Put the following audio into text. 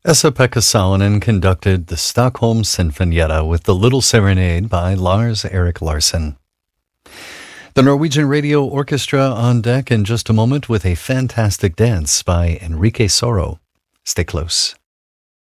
Esa-Pekka Salonen conducted the Stockholm Sinfonietta with the Little Serenade by Lars Erik Larsson. The Norwegian Radio Orchestra on deck in just a moment with a fantastic dance by Enrique Soro. Stay close.